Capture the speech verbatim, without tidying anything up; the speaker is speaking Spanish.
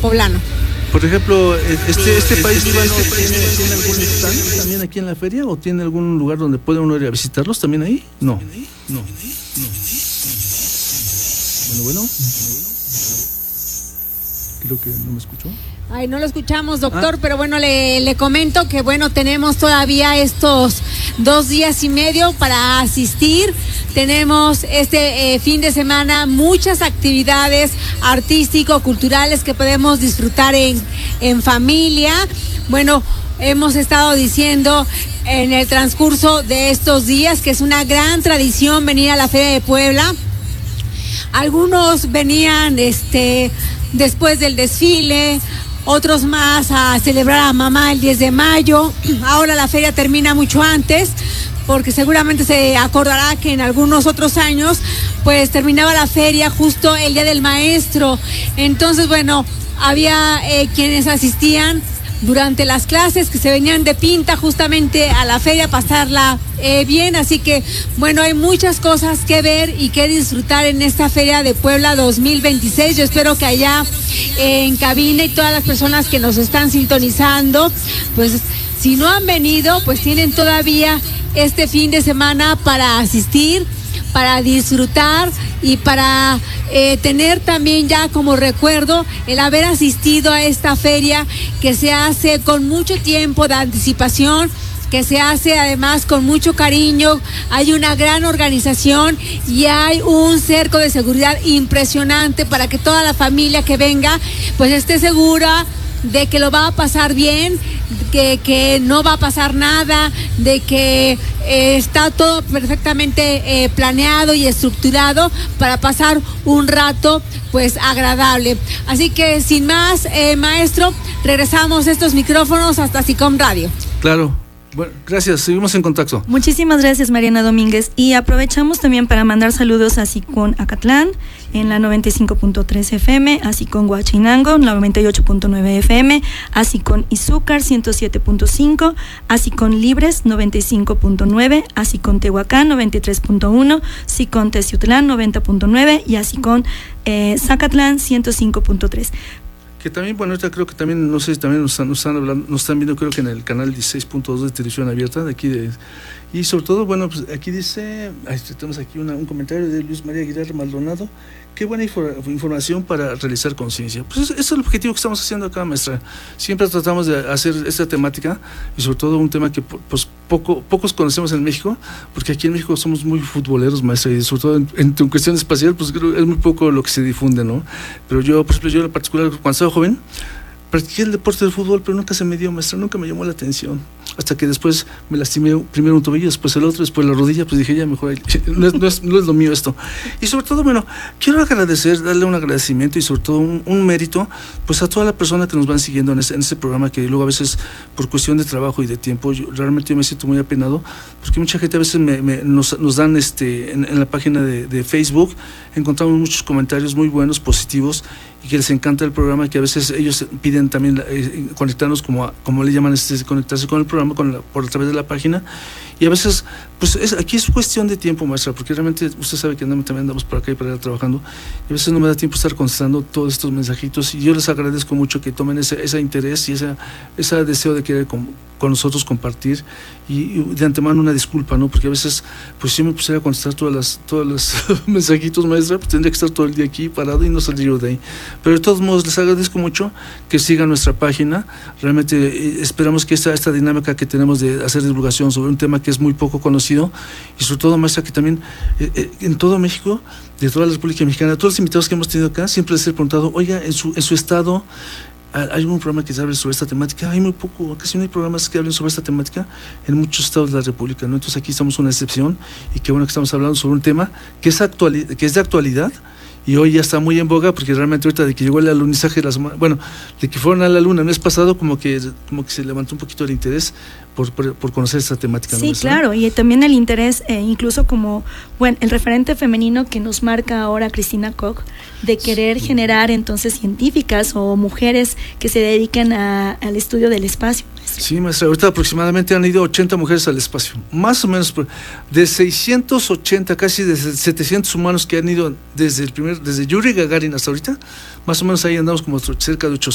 poblano. Por ejemplo, este, este país vivano ¿tiene, ¿tiene algún stand también aquí en la feria o tiene algún lugar donde puede uno ir a visitarlos también ahí? No, no, no. Bueno, bueno. Creo que no me escuchó. Ay, no lo escuchamos, doctor, ah. pero bueno, le, le comento que bueno, tenemos todavía estos dos días y medio para asistir. Tenemos este eh, fin de semana muchas actividades artístico-culturales que podemos disfrutar en, en familia. Bueno, hemos estado diciendo en el transcurso de estos días que es una gran tradición venir a la Feria de Puebla. Algunos venían este después del desfile, otros más a celebrar a mamá el diez de mayo. Ahora la feria termina mucho antes, porque seguramente se acordará que en algunos otros años pues terminaba la feria justo el día del maestro. Entonces, bueno, había eh, quienes asistían durante las clases que se venían de pinta justamente a la feria a pasarla eh, bien, así que bueno, hay muchas cosas que ver y que disfrutar en esta Feria de Puebla dos mil veintiséis. Yo espero que allá eh, en cabina y todas las personas que nos están sintonizando, pues si no han venido, pues tienen todavía este fin de semana para asistir, para disfrutar y para eh, tener también ya como recuerdo el haber asistido a esta feria que se hace con mucho tiempo de anticipación, que se hace además con mucho cariño. Hay una gran organización y hay un cerco de seguridad impresionante para que toda la familia que venga pues esté segura de que lo va a pasar bien, que, que no va a pasar nada, de que eh, está todo perfectamente eh, planeado y estructurado para pasar un rato pues agradable. Así que sin más, eh, maestro, regresamos estos micrófonos hasta SICOM Radio. Claro. Bueno, gracias, seguimos en contacto. Muchísimas gracias, Mariana Domínguez, y aprovechamos también para mandar saludos a SICON Acatlán en la noventa y cinco punto tres F M, a SICON Huachinango noventa y ocho punto nueve F M, a SICON Izúcar ciento siete punto cinco, a SICON Libres noventa y cinco punto nueve, a SICON Tehuacán noventa y tres punto uno, SICON Teciutlán noventa punto nueve y a SICON eh, Zacatlán ciento cinco punto tres. Que también, bueno, ahorita creo que también, no sé si también nos están, nos están hablando, nos están viendo creo que en el canal dieciséis punto dos de televisión abierta, de aquí de, y sobre todo, bueno, pues aquí dice, ahí tenemos aquí una, un comentario de Luis María Aguilar Maldonado, qué buena infor- información para realizar conciencia. Pues ese es el objetivo que estamos haciendo acá, maestra. Siempre tratamos de hacer esta temática y sobre todo un tema que pues poco, pocos conocemos en México, porque aquí en México somos muy futboleros, maestra, y sobre todo en, en, en cuestión espacial, pues creo que es muy poco lo que se difunde, ¿no? Pero yo, por ejemplo, yo en particular, cuando estaba joven, practiqué el deporte del fútbol, pero nunca se me dio, maestra, nunca me llamó la atención. Hasta que después me lastimé primero un tobillo, después el otro, después la rodilla, pues dije, ya mejor, no es, no es, no es lo mío esto. Y sobre todo, bueno, quiero agradecer, darle un agradecimiento y sobre todo un, un mérito, pues a toda la persona que nos van siguiendo en este, en este programa, que luego a veces, por cuestión de trabajo y de tiempo, yo, realmente yo me siento muy apenado, porque mucha gente a veces me, me, nos, nos dan, este en, en la página de, de Facebook, encontramos muchos comentarios muy buenos, positivos, y que les encanta el programa, que a veces ellos piden también eh, conectarnos, como, como le llaman, este, conectarse con el programa con la, por a través de la página, y a veces, pues es, aquí es cuestión de tiempo, maestra, porque realmente usted sabe que andamos, también andamos por acá y para allá trabajando, y a veces no me da tiempo estar contestando todos estos mensajitos, y yo les agradezco mucho que tomen ese, ese interés y ese, ese deseo de querer con, con nosotros compartir, y, y de antemano una disculpa, ¿no? Porque a veces, pues si me pusiera a contestar todas las, todos los mensajitos, maestra, pues tendría que estar todo el día aquí parado y no salir de ahí. Pero de todos modos les agradezco mucho que sigan nuestra página. Realmente eh, esperamos que esta, esta dinámica que tenemos de hacer divulgación sobre un tema que es muy poco conocido, y sobre todo, maestra, que también eh, eh, en todo México, de toda la República Mexicana, todos los invitados que hemos tenido acá, siempre les he preguntado, oiga, en su, en su estado, ¿hay un programa que se hable sobre esta temática? Hay muy poco, casi no hay programas que hablen sobre esta temática en muchos estados de la República, ¿no? Entonces aquí estamos una excepción, y qué bueno que estamos hablando sobre un tema que es, actuali- que es de actualidad, y hoy ya está muy en boga, porque realmente ahorita de que llegó el alunizaje de la semana, bueno, de que fueron a la luna el mes pasado, como que como que se levantó un poquito el interés por, por, por conocer esta temática. Sí, ¿no? claro, y también el interés, eh, incluso como, bueno, el referente femenino que nos marca ahora Cristina Koch, de querer sí. generar entonces científicas o mujeres que se dediquen a, al estudio del espacio. Sí, maestra, ahorita aproximadamente han ido ochenta mujeres al espacio, más o menos, de seiscientos ochenta, casi de setecientos humanos que han ido desde el primer, desde Yuri Gagarin hasta ahorita, más o menos ahí andamos como cerca de ochocientos.